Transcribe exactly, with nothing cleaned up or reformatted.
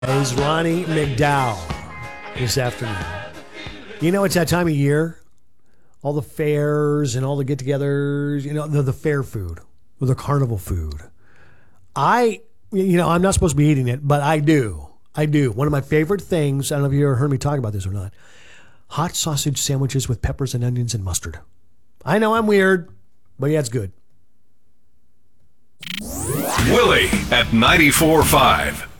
Is Ronnie McDowell this afternoon. You know, it's that time of year. All the fairs and all the get-togethers, you know, the, the fair food or the carnival food. I, you know, I'm not supposed to be eating it, but I do. I do. One of my favorite things, I don't know if you ever heard me talk about this or not, hot sausage sandwiches with peppers and onions and mustard. I know I'm weird, but yeah, it's good. Willie at ninety-four point five.